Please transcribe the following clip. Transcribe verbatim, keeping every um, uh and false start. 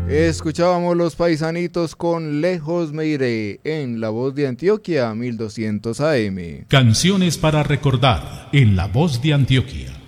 Escuchábamos Los Paisanitos con Lejos me iré en La Voz de Antioquia mil doscientos A M. Canciones para recordar en La Voz de Antioquia.